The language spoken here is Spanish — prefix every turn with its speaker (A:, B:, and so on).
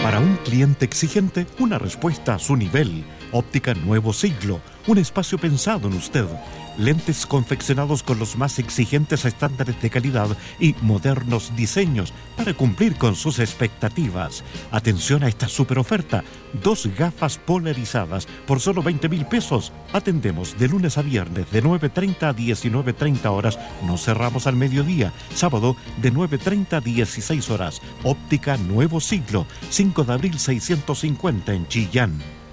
A: Para un cliente exigente, una respuesta a su nivel. Óptica Nuevo Siglo, un espacio pensado en usted. Lentes confeccionados con los más exigentes estándares de calidad y modernos diseños para cumplir con sus expectativas. Atención a esta super oferta: 2 gafas polarizadas por solo 20.000 pesos. Atendemos de lunes a viernes de 9:30 a 19:30 horas. No cerramos al mediodía. Sábado de 9:30 a 16 horas. Óptica Nuevo Siglo, 5 de abril 650 en Chillán.